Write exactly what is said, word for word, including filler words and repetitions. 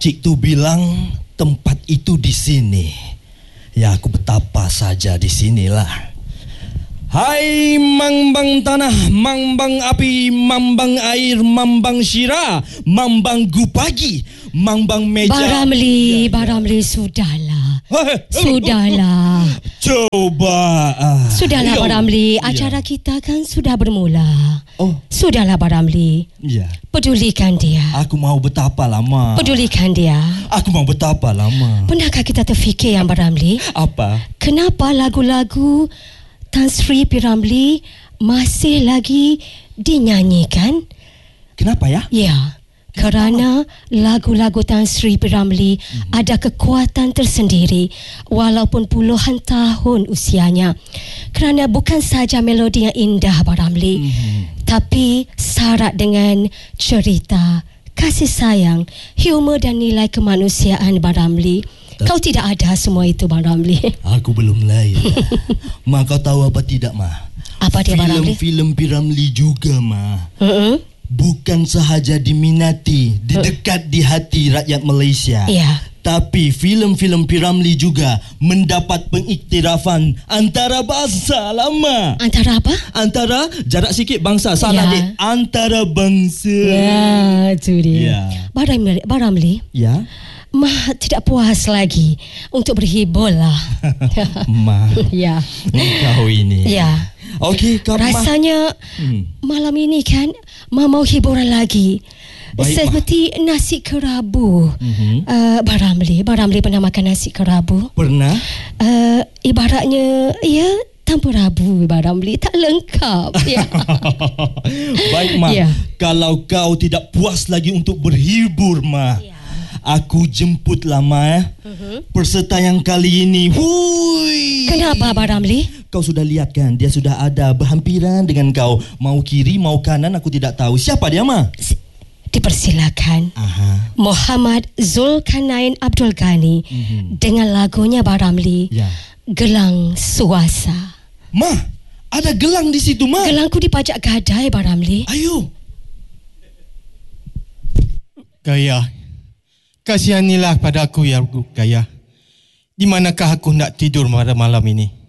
Cik tu bilang tempat itu di sini. Ya, aku betapa saja di sinilah. Hai mambang tanah, mambang api, mambang air, mambang syira, mambang gupagi, mambang meja. Baramli, Baramli, sudahlah. Sudahlah. Coba. Sudahlah Baramli, acara kita kan sudah bermula. Oh. Sudahlah Baramli. Ya. Pedulikan dia. Aku mau betapa lama. Pedulikan dia. Aku mau betapa lama. Pernahkah kita terfikir yang Baramli? Apa? Kenapa lagu-lagu Tan Sri P. Ramlee masih lagi dinyanyikan? Kenapa ya? Ya, kerana lagu-lagu Tan Sri P. Ramlee hmm. ada kekuatan tersendiri walaupun puluhan tahun usianya. Kerana bukan saja melodi yang indah Pak Ramlee, hmm. tapi syarat dengan cerita, kasih sayang, humor dan nilai kemanusiaan Pak Ramlee. Kau tidak ada semua itu, Bang Ramlee. Aku belum lahir. Ma, kau tahu apa tidak, Ma? Apa dia, Bang Ramlee? Film-film P. Ramlee juga, Ma. Uh-uh. Bukan sahaja diminati, didekat uh. di hati rakyat Malaysia. Ya. Tapi filem-filem P. Ramlee juga mendapat pengiktirafan antara bangsa lama. Antara apa? Antara jarak sikit bangsa. Salah, ya. Dek. Antara bangsa. Ya, itu dia. Ya. Bang Ramlee. Ya. Ma tidak puas lagi untuk berhibur lah. Ma. Ya. Kau ini. Ya. Okey, kau rasanya hmm. malam ini kan Ma mau hiburan lagi. Baik, seperti Ma. Nasi kerabu. Mm-hmm. Uh, Baramli, Baramli pernah makan nasi kerabu? Pernah. Uh, ibaratnya ya tanpa rabu Baramli tak lengkap. Ya. Baik, Ma. Ya. Kalau kau tidak puas lagi untuk berhibur, Ma. Ya. Aku jemput lama eh. Uh-huh. Peserta yang kali ini. Hui. Kenapa Baramli? Kau sudah lihat kan, dia sudah ada berhampiran dengan kau. Mau kiri, mau kanan, aku tidak tahu. Siapa dia, Ma? Dipersilakan. Aha. Muhammad Zulkarnain Abdul Ghani uh-huh. dengan lagunya Baramli. Ya. Gelang Suasa. Ma, ada gelang di situ, Ma. Gelangku dipajak gadai Baramli. Ayo. Gaya. Kasihanilah pada aku ya Gaya. Di manakah aku nak tidur pada malam ini?